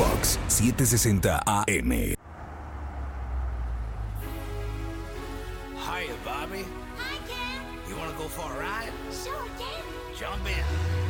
Fox 760 AM. Hiya, Bobby. Hi, Ken. You want to go for a ride? Sure, Ken. Jump in.